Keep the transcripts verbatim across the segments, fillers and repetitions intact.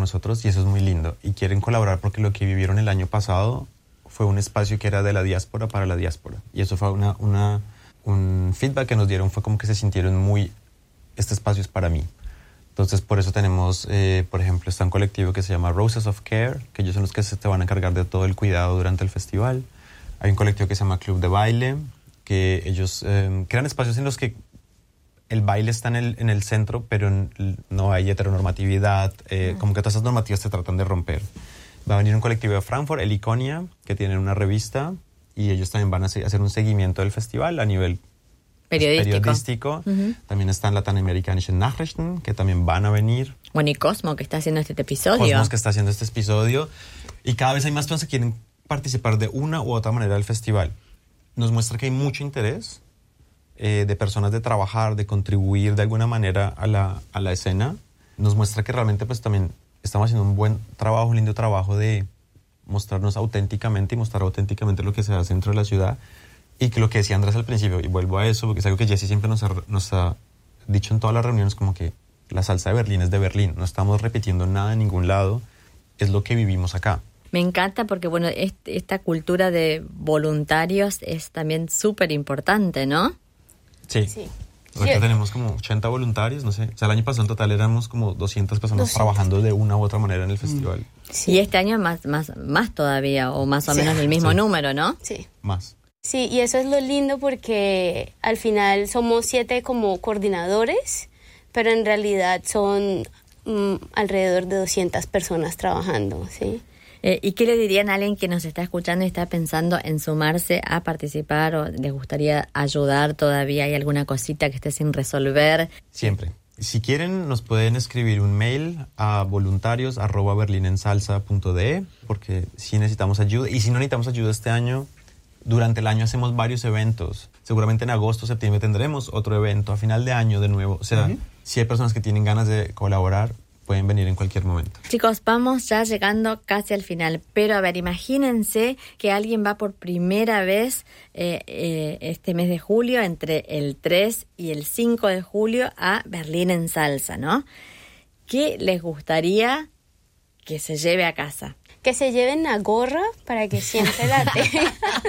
nosotros y eso es muy lindo. Y quieren colaborar porque lo que vivieron el año pasado fue un espacio que era de la diáspora para la diáspora. Y eso fue una, una, un feedback que nos dieron, fue como que se sintieron muy, este espacio es para mí. Entonces, por eso tenemos, eh, por ejemplo, está un colectivo que se llama Roses of Care, que ellos son los que se te van a encargar de todo el cuidado durante el festival. Hay un colectivo que se llama Club de Baile, que ellos eh, crean espacios en los que el baile está en el, en el centro, pero no hay heteronormatividad, eh, mm. como que todas esas normativas se tratan de romper. Va a venir un colectivo de Frankfurt, el Iconia, que tienen una revista, y ellos también van a hacer un seguimiento del festival a nivel periodístico. periodístico. Uh-huh. También están Latinoamericanische Nachrichten, que también van a venir. Bueno, y Cosmo, que está haciendo este episodio. Cosmos, que está haciendo este episodio. Y cada vez hay más personas que quieren participar de una u otra manera del festival. Nos muestra que hay mucho interés eh, de personas de trabajar, de contribuir de alguna manera a la, a la escena. Nos muestra que realmente pues también estamos haciendo un buen trabajo, un lindo trabajo de mostrarnos auténticamente y mostrar auténticamente lo que se hace dentro de la ciudad. Y que lo que decía Andrés al principio, y vuelvo a eso, porque es algo que Jessy siempre nos ha, nos ha dicho en todas las reuniones, como que la salsa de Berlín es de Berlín. No estamos repitiendo nada en ningún lado, es lo que vivimos acá. Me encanta porque, bueno, este, esta cultura de voluntarios es también súper importante, ¿no? Sí. sí. Ahorita sí. Tenemos como ochenta voluntarios, no sé. O sea, el año pasado en total éramos como doscientas personas doscientas trabajando de una u otra manera en el festival. Sí. Y este año más, más, más todavía, o más o sí. menos el mismo sí. número, ¿no? Sí. Más. Sí, y eso es lo lindo porque al final somos siete como coordinadores, pero en realidad son mm, alrededor de doscientas personas trabajando, ¿sí? Eh, ¿Y qué le dirían a alguien que nos está escuchando y está pensando en sumarse a participar o les gustaría ayudar todavía? ¿Hay alguna cosita que esté sin resolver? Siempre. Si quieren, nos pueden escribir un mail a voluntarios arroba berlinensalsa punto de porque sí necesitamos ayuda. Y si no necesitamos ayuda este año, durante el año hacemos varios eventos. Seguramente en agosto, septiembre tendremos otro evento. A final de año de nuevo. O sea, uh-huh. si hay personas que tienen ganas de colaborar, pueden venir en cualquier momento. Chicos, vamos ya llegando casi al final. Pero a ver, imagínense que alguien va por primera vez eh, eh, este mes de julio, entre el tres y el cinco de julio, a Berlín en Salsa, ¿no? ¿Qué les gustaría que se lleve a casa? Que se lleven una gorra para que siempre la tengan,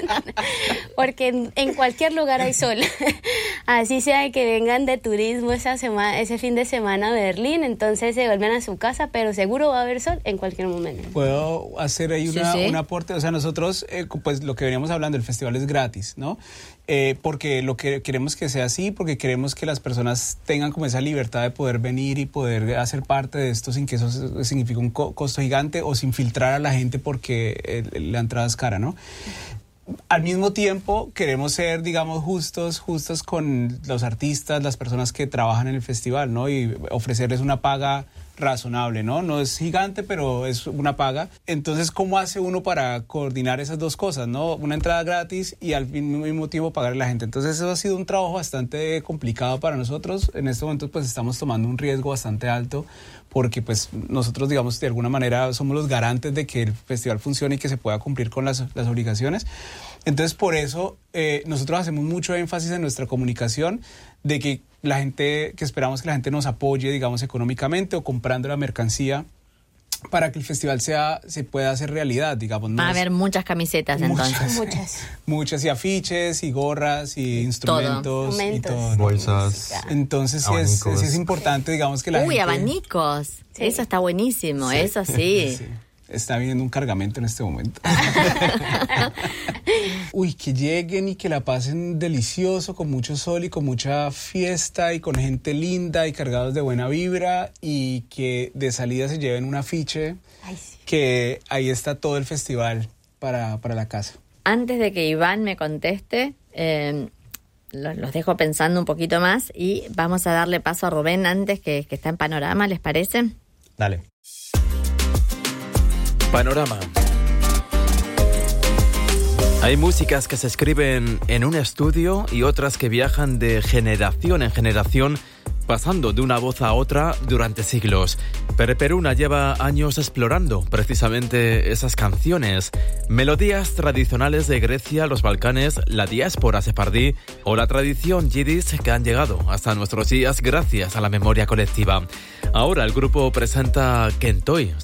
porque en, en cualquier lugar hay sol. Así sea que vengan de turismo esa semana, ese fin de semana a Berlín, entonces se vuelven a su casa, pero seguro va a haber sol en cualquier momento. Puedo hacer ahí una, sí, sí. un aporte, o sea, nosotros, eh, pues lo que veníamos hablando, el festival es gratis, ¿no? Eh, porque lo que queremos que sea así, porque queremos que las personas tengan como esa libertad de poder venir y poder hacer parte de esto sin que eso signifique un co- costo gigante o sin filtrar a la gente porque el, la entrada es cara, ¿no? Al mismo tiempo queremos ser, digamos, justos, justos con los artistas, las personas que trabajan en el festival, ¿no? Y ofrecerles una paga razonable, ¿no? No es gigante, pero es una paga. Entonces, ¿cómo hace uno para coordinar esas dos cosas, ¿no? Una entrada gratis y al mismo tiempo pagarle a la gente. Entonces, eso ha sido un trabajo bastante complicado para nosotros. En este momento, pues, estamos tomando un riesgo bastante alto porque, pues, nosotros, digamos, de alguna manera somos los garantes de que el festival funcione y que se pueda cumplir con las, las obligaciones. Entonces, por eso, eh, nosotros hacemos mucho énfasis en nuestra comunicación de que la gente, que esperamos que la gente nos apoye, digamos, económicamente o comprando la mercancía para que el festival sea, se pueda hacer realidad, digamos. Va a haber muchas camisetas, muchas, entonces. Muchas. Muchas, y afiches, y gorras, y instrumentos. Todo. Y todo. Bolsas. Entonces, sí es, sí es importante, digamos, que la Uy, gente... abanicos. Sí. Eso está buenísimo, Sí. eso sí. Sí. Está viniendo un cargamento en este momento. Uy, que lleguen y que la pasen delicioso, con mucho sol y con mucha fiesta y con gente linda y cargados de buena vibra, y que de salida se lleven un afiche. Ay, sí. Que ahí está todo el festival para, para la casa. Antes de que Iván me conteste, eh, los, los dejo pensando un poquito más y vamos a darle paso a Rubén antes, que, que está en Panorama, ¿les parece? Dale. Panorama. Hay músicas que se escriben en un estudio y otras que viajan de generación en generación, pasando de una voz a otra durante siglos. Pere Peruna lleva años explorando precisamente esas canciones, melodías tradicionales de Grecia, los Balcanes, la diáspora sefardí o la tradición yiddish que han llegado hasta nuestros días gracias a la memoria colectiva. Ahora el grupo presenta Kentoy,